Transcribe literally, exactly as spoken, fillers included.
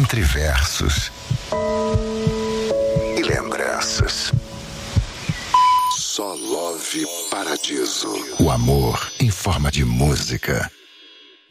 entre versos e lembranças. Só Love Paradiso. O amor em forma de música.